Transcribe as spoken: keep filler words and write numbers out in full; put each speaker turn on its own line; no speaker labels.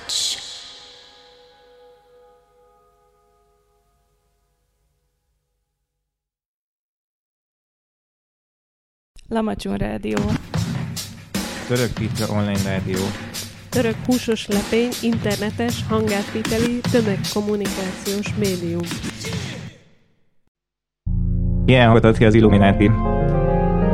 Lamacson Rádió.
Török Pizza Online Rádió.
Török húsos lepény, internetes, hangátviteli, tömegkommunikációs médium.
Ilyen hallgatott ki az Illuminati.